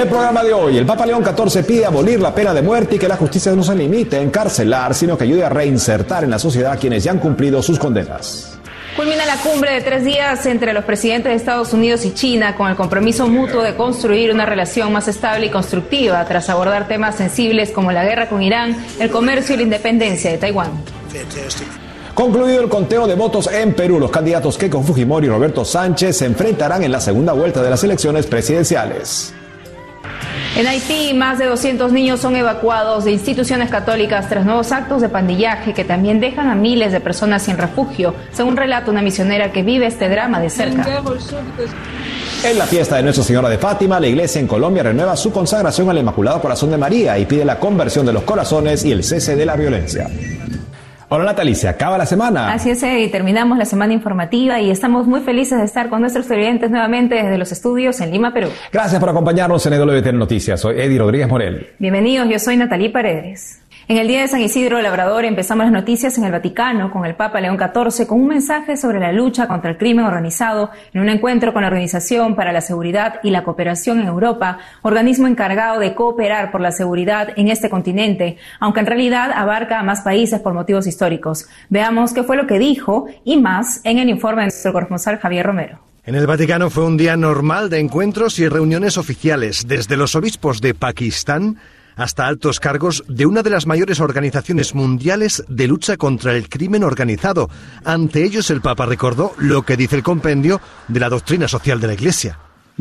el programa de hoy, el Papa León XIV pide abolir la pena de muerte y que la justicia no se limite a encarcelar, sino que ayude a reinsertar en la sociedad a quienes ya han cumplido sus condenas. Culmina la cumbre de 3 días entre los presidentes de Estados Unidos y China con el compromiso mutuo de construir una relación más estable y constructiva tras abordar temas sensibles como la guerra con Irán, el comercio y la independencia de Taiwán. Concluido el conteo de votos en Perú, los candidatos Keiko Fujimori y Roberto Sánchez se enfrentarán en la segunda vuelta de las elecciones presidenciales. En Haití, más de 200 niños son evacuados de instituciones católicas tras nuevos actos de pandillaje que también dejan a miles de personas sin refugio, según relata una misionera que vive este drama de cerca. En la fiesta de Nuestra Señora de Fátima, la iglesia en Colombia renueva su consagración al Inmaculado Corazón de María y pide la conversión de los corazones y el cese de la violencia. Hola Natalie, se acaba la semana. Así es, y terminamos la semana informativa y estamos muy felices de estar con nuestros televidentes nuevamente desde los estudios en Lima, Perú. Gracias por acompañarnos en EWTN Noticias. Soy Eddie Rodríguez Morel. Bienvenidos, yo soy Natalie Paredes. En el Día de San Isidro Labrador empezamos las noticias en el Vaticano con el Papa León XIV con un mensaje sobre la lucha contra el crimen organizado en un encuentro con la Organización para la Seguridad y la Cooperación en Europa, organismo encargado de cooperar por la seguridad en este continente, aunque en realidad abarca a más países por motivos históricos. Veamos qué fue lo que dijo y más en el informe de nuestro corresponsal Javier Romero. En el Vaticano fue un día normal de encuentros y reuniones oficiales, desde los obispos de Pakistán hasta altos cargos de una de las mayores organizaciones mundiales de lucha contra el crimen organizado. Ante ellos el Papa recordó lo que dice el compendio de la doctrina social de la Iglesia.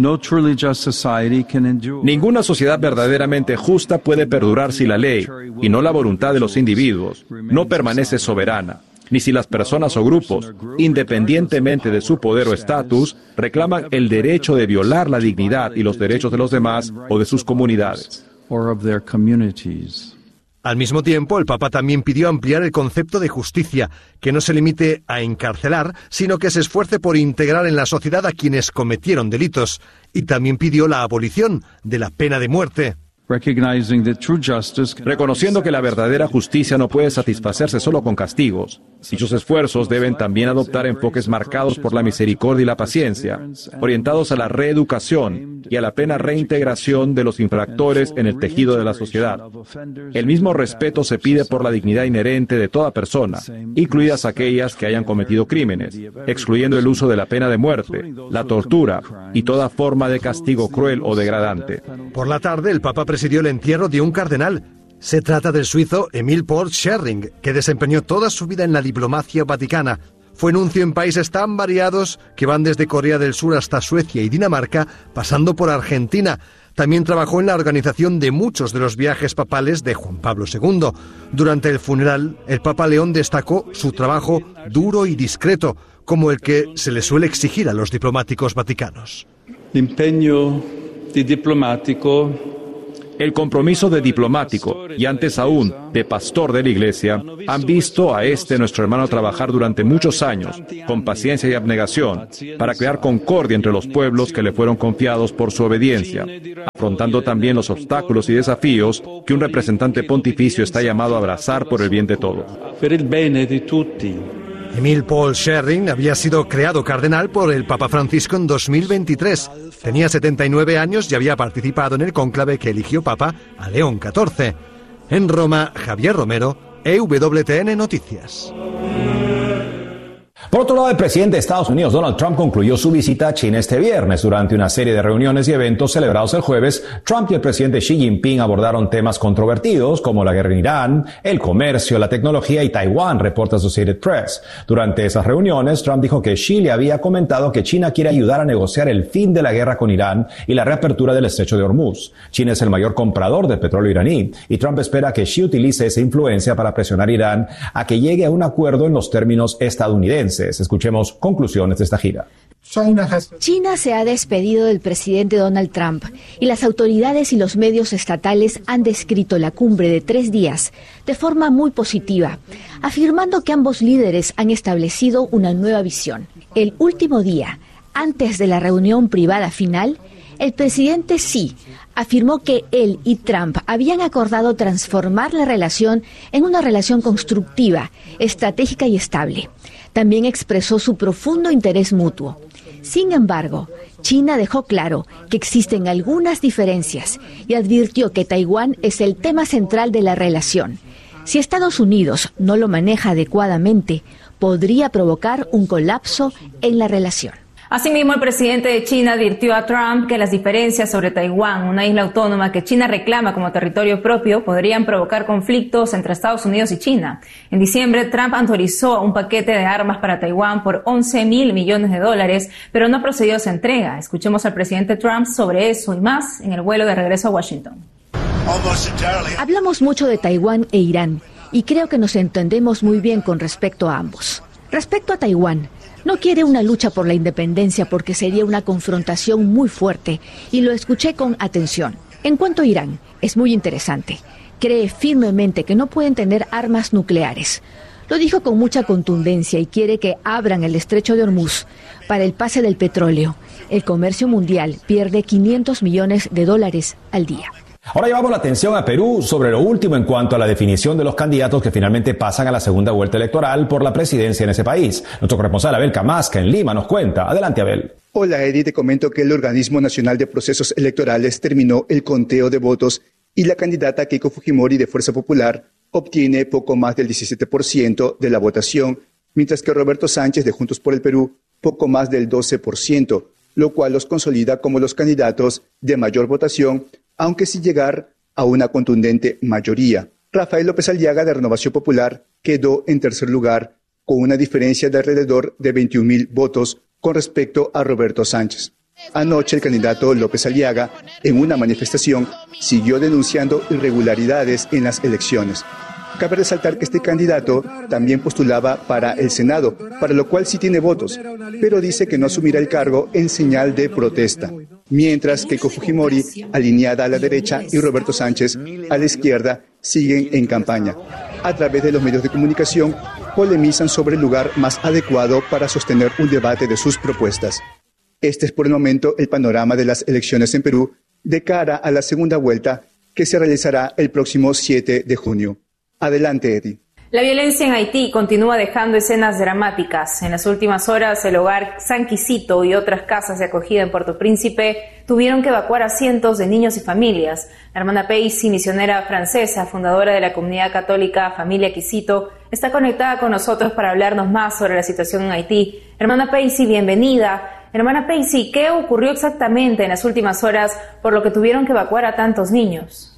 Ninguna sociedad verdaderamente justa puede perdurar si la ley, y no la voluntad de los individuos, no permanece soberana, ni si las personas o grupos, independientemente de su poder o estatus, reclaman el derecho de violar la dignidad y los derechos de los demás o de sus comunidades. Al mismo tiempo, el Papa también pidió ampliar el concepto de justicia, que no se limite a encarcelar, sino que se esfuerce por integrar en la sociedad a quienes cometieron delitos, y también pidió la abolición de la pena de muerte. Reconociendo que la verdadera justicia no puede satisfacerse solo con castigos, dichos esfuerzos deben también adoptar enfoques marcados por la misericordia y la paciencia, orientados a la reeducación y a la plena reintegración de los infractores en el tejido de la sociedad. El mismo respeto se pide por la dignidad inherente de toda persona, incluidas aquellas que hayan cometido crímenes, excluyendo el uso de la pena de muerte, la tortura y toda forma de castigo cruel o degradante. Por la tarde, el Papa presidió el entierro de un cardenal. Se trata del suizo Emil Paul Schering, que desempeñó toda su vida en la diplomacia vaticana. Fue nuncio en países tan variados que van desde Corea del Sur hasta Suecia y Dinamarca, pasando por Argentina. También trabajó en la organización de muchos de los viajes papales de Juan Pablo II. Durante el funeral, el Papa León destacó su trabajo duro y discreto, como el que se le suele exigir a los diplomáticos vaticanos. El compromiso de diplomático y antes aún de pastor de la Iglesia han visto a nuestro hermano trabajar durante muchos años con paciencia y abnegación para crear concordia entre los pueblos que le fueron confiados por su obediencia, afrontando también los obstáculos y desafíos que un representante pontificio está llamado a abrazar por el bien de todos. Emil Paul Schering había sido creado cardenal por el Papa Francisco en 2023. Tenía 79 años y había participado en el cónclave que eligió Papa a León XIV. En Roma, Javier Romero, EWTN Noticias. Por otro lado, el presidente de Estados Unidos, Donald Trump, concluyó su visita a China este viernes. Durante una serie de reuniones y eventos celebrados el jueves, Trump y el presidente Xi Jinping abordaron temas controvertidos como la guerra en Irán, el comercio, la tecnología y Taiwán, reporta Associated Press. Durante esas reuniones, Trump dijo que Xi le había comentado que China quiere ayudar a negociar el fin de la guerra con Irán y la reapertura del estrecho de Hormuz. China es el mayor comprador de petróleo iraní y Trump espera que Xi utilice esa influencia para presionar a Irán a que llegue a un acuerdo en los términos estadounidenses. Escuchemos conclusiones de esta gira. China se ha despedido del presidente Donald Trump y las autoridades y los medios estatales han descrito la cumbre de 3 días de forma muy positiva, afirmando que ambos líderes han establecido una nueva visión. El último día, antes de la reunión privada final, el presidente Xi afirmó que él y Trump habían acordado transformar la relación en una relación constructiva, estratégica y estable. También expresó su profundo interés mutuo. Sin embargo, China dejó claro que existen algunas diferencias y advirtió que Taiwán es el tema central de la relación. Si Estados Unidos no lo maneja adecuadamente, podría provocar un colapso en la relación. Asimismo, el presidente de China advirtió a Trump que las diferencias sobre Taiwán, una isla autónoma que China reclama como territorio propio, podrían provocar conflictos entre Estados Unidos y China. En diciembre, Trump autorizó un paquete de armas para Taiwán por $11.000 millones, pero no procedió a su entrega. Escuchemos al presidente Trump sobre eso y más en el vuelo de regreso a Washington. Hablamos mucho de Taiwán e Irán y creo que nos entendemos muy bien con respecto a ambos. Respecto a Taiwán, no quiere una lucha por la independencia porque sería una confrontación muy fuerte y lo escuché con atención. En cuanto a Irán, es muy interesante. Cree firmemente que no pueden tener armas nucleares. Lo dijo con mucha contundencia y quiere que abran el estrecho de Hormuz para el pase del petróleo. El comercio mundial pierde $500 millones al día. Ahora llevamos la atención a Perú sobre lo último en cuanto a la definición de los candidatos que finalmente pasan a la segunda vuelta electoral por la presidencia en ese país. Nuestro corresponsal Abel Camasca en Lima nos cuenta. Adelante, Abel. Hola, Eddie. Te comento que el Organismo Nacional de Procesos Electorales terminó el conteo de votos y la candidata Keiko Fujimori de Fuerza Popular obtiene poco más del 17% de la votación, mientras que Roberto Sánchez de Juntos por el Perú poco más del 12%, lo cual los consolida como los candidatos de mayor votación, aunque sin llegar a una contundente mayoría. Rafael López Aliaga de Renovación Popular quedó en tercer lugar con una diferencia de alrededor de 21.000 votos con respecto a Roberto Sánchez. Anoche el candidato López Aliaga, en una manifestación, siguió denunciando irregularidades en las elecciones. Cabe resaltar que este candidato también postulaba para el Senado, para lo cual sí tiene votos, pero dice que no asumirá el cargo en señal de protesta. Mientras que Keiko Fujimori, alineada a la derecha, y Roberto Sánchez, a la izquierda, siguen en campaña. A través de los medios de comunicación, polemizan sobre el lugar más adecuado para sostener un debate de sus propuestas. Este es por el momento el panorama de las elecciones en Perú de cara a la segunda vuelta que se realizará el próximo 7 de junio. Adelante, Eddie. La violencia en Haití continúa dejando escenas dramáticas. En las últimas horas, el hogar San Quisito y otras casas de acogida en Puerto Príncipe tuvieron que evacuar a cientos de niños y familias. La hermana Paisy, misionera francesa, fundadora de la comunidad católica Familia Quisito, está conectada con nosotros para hablarnos más sobre la situación en Haití. Hermana Paisy, bienvenida. Hermana Paisy, ¿qué ocurrió exactamente en las últimas horas por lo que tuvieron que evacuar a tantos niños?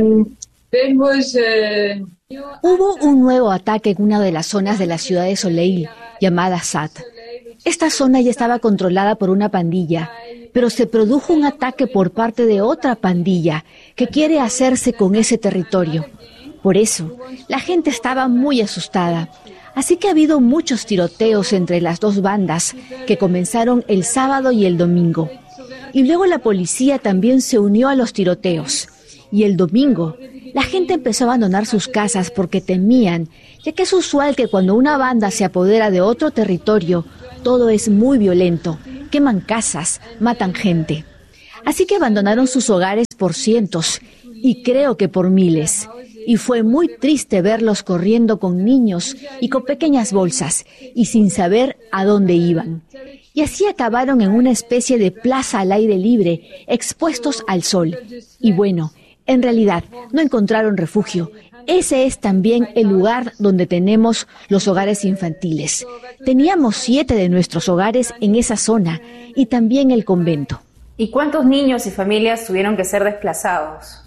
Hubo un nuevo ataque en una de las zonas de la ciudad de Soleil, llamada Sat. Esta zona ya estaba controlada por una pandilla, pero se produjo un ataque por parte de otra pandilla que quiere hacerse con ese territorio. Por eso, la gente estaba muy asustada. Así que ha habido muchos tiroteos entre las dos bandas que comenzaron el sábado y el domingo. Y luego la policía también se unió a los tiroteos. Y el domingo, la gente empezó a abandonar sus casas porque temían, ya que es usual que cuando una banda se apodera de otro territorio, todo es muy violento, queman casas, matan gente. Así que abandonaron sus hogares por cientos, y creo que por miles. Y fue muy triste verlos corriendo con niños y con pequeñas bolsas, y sin saber a dónde iban. Y así acabaron en una especie de plaza al aire libre, expuestos al sol. Y bueno, en realidad, no encontraron refugio. Ese es también el lugar donde tenemos los hogares infantiles. Teníamos 7 de nuestros hogares en esa zona y también el convento. ¿Y cuántos niños y familias tuvieron que ser desplazados?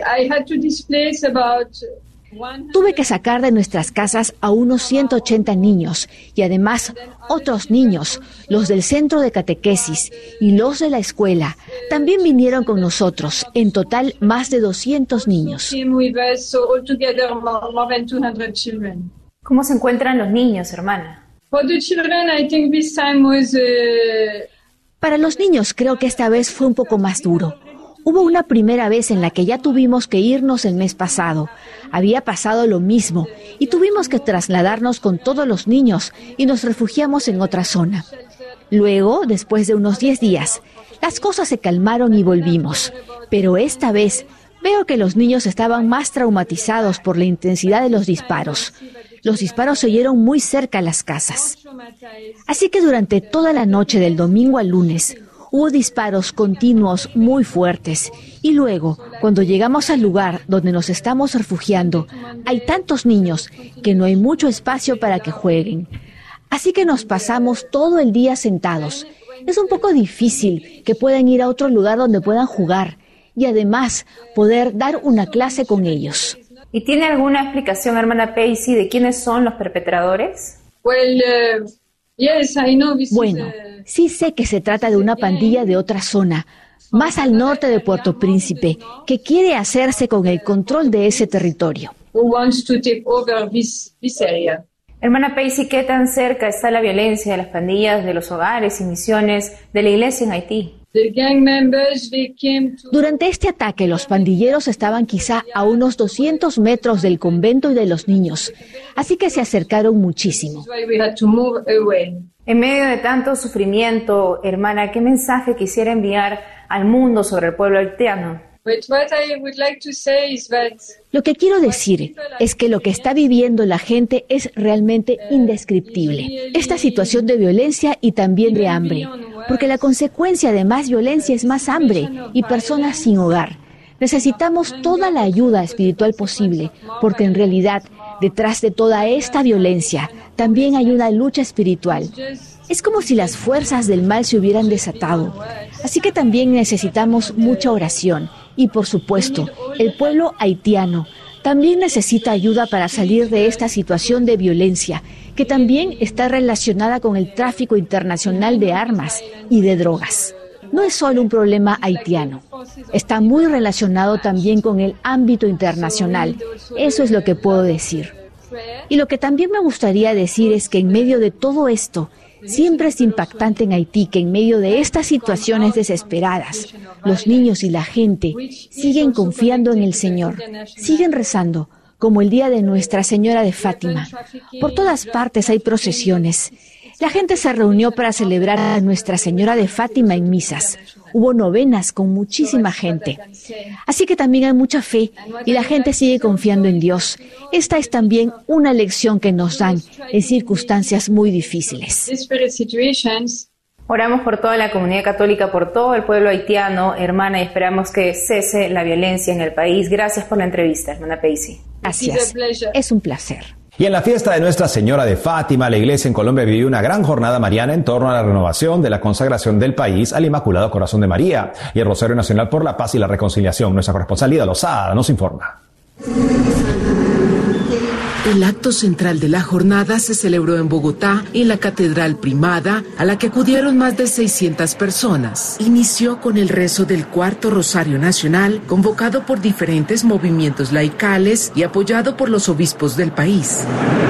Tuve que sacar de nuestras casas a unos 180 niños y además otros niños, los del centro de catequesis y los de la escuela, también vinieron con nosotros, en total más de 200 niños. ¿Cómo se encuentran los niños, hermana? Para los niños creo que esta vez fue un poco más duro. Hubo una primera vez en la que ya tuvimos que irnos el mes pasado. Había pasado lo mismo y tuvimos que trasladarnos con todos los niños y nos refugiamos en otra zona. Luego, después de unos 10 días, las cosas se calmaron y volvimos. Pero esta vez veo que los niños estaban más traumatizados por la intensidad de los disparos. Los disparos se oyeron muy cerca a las casas. Así que durante toda la noche del domingo al lunes, hubo disparos continuos muy fuertes. Y luego, cuando llegamos al lugar donde nos estamos refugiando, hay tantos niños que no hay mucho espacio para que jueguen. Así que nos pasamos todo el día sentados. Es un poco difícil que puedan ir a otro lugar donde puedan jugar y además poder dar una clase con ellos. ¿Y tiene alguna explicación, hermana Pacey, de quiénes son los perpetradores? Bueno, sí sé que se trata de una pandilla de otra zona, más al norte de Puerto Príncipe, que quiere hacerse con el control de ese territorio. Hermana Pacey, ¿qué tan cerca está la violencia de las pandillas, de los hogares y misiones de la iglesia en Haití? Durante este ataque, los pandilleros estaban quizá a unos 200 metros del convento y de los niños, así que se acercaron muchísimo. En medio de tanto sufrimiento, hermana, ¿qué mensaje quisiera enviar al mundo sobre el pueblo haitiano? Lo que quiero decir es que lo que está viviendo la gente es realmente indescriptible. Esta situación de violencia y también de hambre, porque la consecuencia de más violencia es más hambre y personas sin hogar. Necesitamos toda la ayuda espiritual posible, porque en realidad, detrás de toda esta violencia, también hay una lucha espiritual. Es como si las fuerzas del mal se hubieran desatado. Así que también necesitamos mucha oración. Y por supuesto, el pueblo haitiano también necesita ayuda para salir de esta situación de violencia, que también está relacionada con el tráfico internacional de armas y de drogas. No es solo un problema haitiano, está muy relacionado también con el ámbito internacional. Eso es lo que puedo decir. Y lo que también me gustaría decir es que en medio de todo esto, siempre es impactante en Haití que en medio de estas situaciones desesperadas, los niños y la gente siguen confiando en el Señor, siguen rezando, como el día de Nuestra Señora de Fátima. Por todas partes hay procesiones. La gente se reunió para celebrar a Nuestra Señora de Fátima en misas. Hubo novenas con muchísima gente. Así que también hay mucha fe y la gente sigue confiando en Dios. Esta es también una lección que nos dan en circunstancias muy difíciles. Oramos por toda la comunidad católica, por todo el pueblo haitiano, hermana, y esperamos que cese la violencia en el país. Gracias por la entrevista, hermana Pacey. Gracias. Es un placer. Y en la fiesta de Nuestra Señora de Fátima, la Iglesia en Colombia vivió una gran jornada mariana en torno a la renovación de la consagración del país al Inmaculado Corazón de María y el Rosario Nacional por la Paz y la Reconciliación. Nuestra corresponsal Lida Lozada nos informa. El acto central de la jornada se celebró en Bogotá, en la Catedral Primada, a la que acudieron más de 600 personas. Inició con el rezo del Cuarto Rosario Nacional, convocado por diferentes movimientos laicales y apoyado por los obispos del país.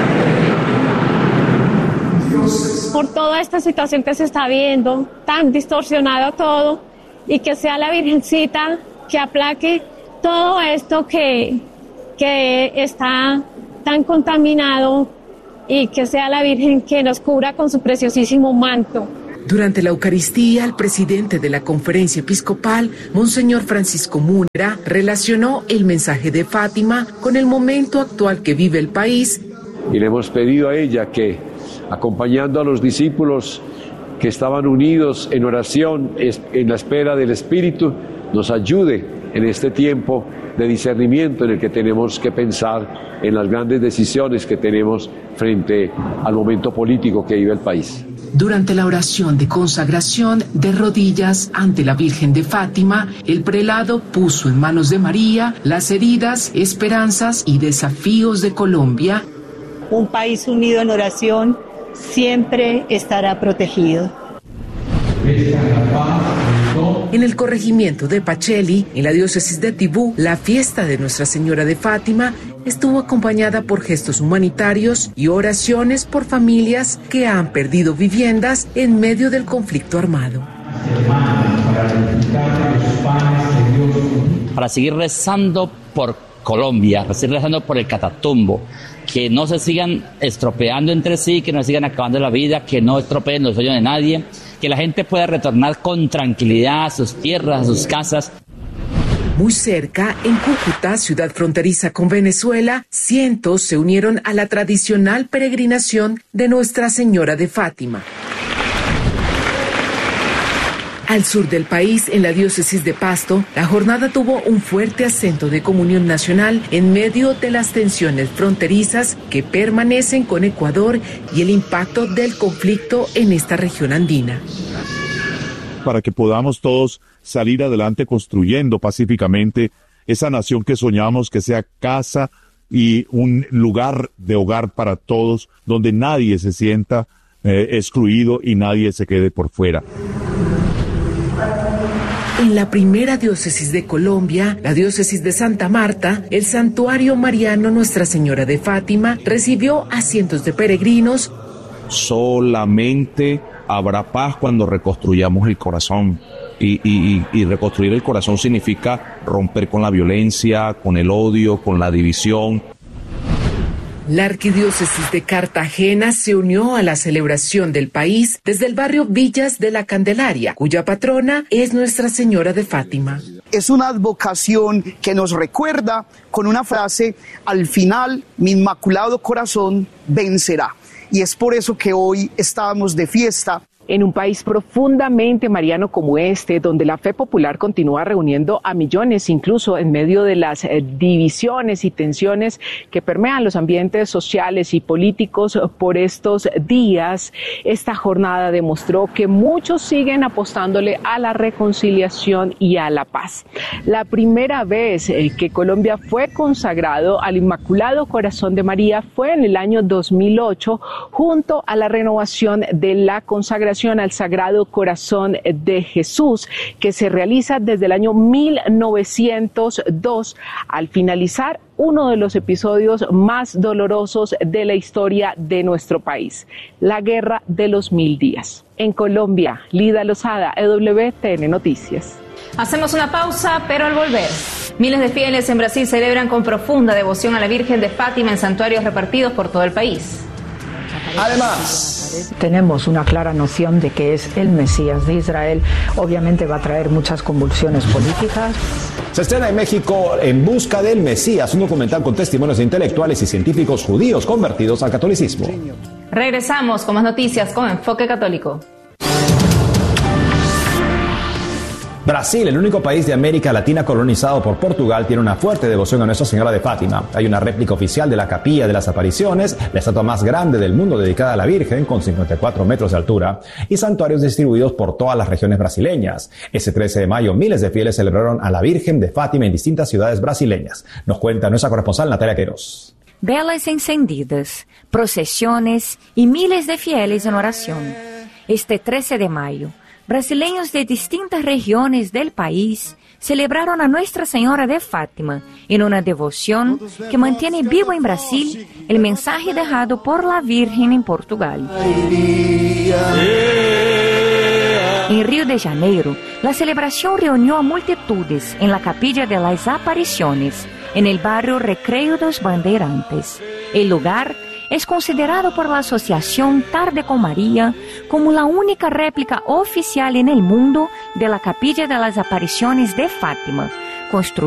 Por toda esta situación que se está viendo, tan distorsionado todo, y que sea la Virgencita que aplaque todo esto que está tan contaminado, y que sea la Virgen que nos cubra con su preciosísimo manto. Durante la Eucaristía, el presidente de la Conferencia Episcopal, Monseñor Francisco Múnera, relacionó el mensaje de Fátima con el momento actual que vive el país. Y le hemos pedido a ella que, acompañando a los discípulos que estaban unidos en oración, en la espera del Espíritu, nos ayude en este tiempo de discernimiento en el que tenemos que pensar en las grandes decisiones que tenemos frente al momento político que vive el país. Durante la oración de consagración de rodillas ante la Virgen de Fátima, el prelado puso en manos de María las heridas, esperanzas y desafíos de Colombia. Un país unido en oración siempre estará protegido. En el corregimiento de Pacheli, en la diócesis de Tibú, la fiesta de Nuestra Señora de Fátima estuvo acompañada por gestos humanitarios y oraciones por familias que han perdido viviendas en medio del conflicto armado. Para seguir rezando por Colombia, para seguir rezando por el Catatumbo, que no se sigan estropeando entre sí, que no sigan acabando la vida, que no estropeen los sueños de nadie, que la gente pueda retornar con tranquilidad a sus tierras, a sus casas. Muy cerca, en Cúcuta, ciudad fronteriza con Venezuela, cientos se unieron a la tradicional peregrinación de Nuestra Señora de Fátima. Al sur del país, en la diócesis de Pasto, la jornada tuvo un fuerte acento de comunión nacional en medio de las tensiones fronterizas que permanecen con Ecuador y el impacto del conflicto en esta región andina. Para que podamos todos salir adelante construyendo pacíficamente esa nación que soñamos, que sea casa y un lugar de hogar para todos, donde nadie se sienta excluido y nadie se quede por fuera. En la primera diócesis de Colombia, la diócesis de Santa Marta, el santuario mariano Nuestra Señora de Fátima recibió a cientos de peregrinos. Solamente habrá paz cuando reconstruyamos el corazón. Y reconstruir el corazón significa romper con la violencia, con el odio, con la división. La arquidiócesis de Cartagena se unió a la celebración del país desde el barrio Villas de la Candelaria, cuya patrona es Nuestra Señora de Fátima. Es una advocación que nos recuerda con una frase: al final mi inmaculado corazón vencerá. Y es por eso que hoy estamos de fiesta. En un país profundamente mariano como este, donde la fe popular continúa reuniendo a millones, incluso en medio de las divisiones y tensiones que permean los ambientes sociales y políticos por estos días, esta jornada demostró que muchos siguen apostándole a la reconciliación y a la paz. La primera vez que Colombia fue consagrado al Inmaculado Corazón de María fue en el año 2008, junto a la renovación de la consagración al Sagrado Corazón de Jesús, que se realiza desde el año 1902, al finalizar uno de los episodios más dolorosos de la historia de nuestro país, la Guerra de los 1000 días. En Colombia, Lida Lozada, EWTN Noticias. Hacemos una pausa, pero al volver, miles de fieles en Brasil celebran con profunda devoción a la Virgen de Fátima en santuarios repartidos por todo el país. Además, tenemos una clara noción de que es el Mesías de Israel. Obviamente va a traer muchas convulsiones políticas. Se estrena en México En busca del Mesías, un documental con testimonios de intelectuales y científicos judíos convertidos al catolicismo. Regresamos con más noticias con Enfoque Católico. Brasil, el único país de América Latina colonizado por Portugal, tiene una fuerte devoción a Nuestra Señora de Fátima. Hay una réplica oficial de la Capilla de las Apariciones, la estatua más grande del mundo dedicada a la Virgen, con 54 metros de altura, y santuarios distribuidos por todas las regiones brasileñas. Ese 13 de mayo, miles de fieles celebraron a la Virgen de Fátima en distintas ciudades brasileñas. Nos cuenta nuestra corresponsal Natalia Queiroz. Velas encendidas, procesiones y miles de fieles en oración. Este 13 de mayo, brasileños de distintas regiones del país celebraron a Nuestra Señora de Fátima en una devoción que mantiene vivo en Brasil el mensaje dejado por la Virgen en Portugal. En Río de Janeiro, la celebración reunió a multitudes en la Capilla de las Apariciones, en el barrio Recreio dos Bandeirantes. El lugar es considerado por la Asociación Tarde con María como la única réplica oficial en el mundo de la Capilla de las Apariciones de Fátima, construida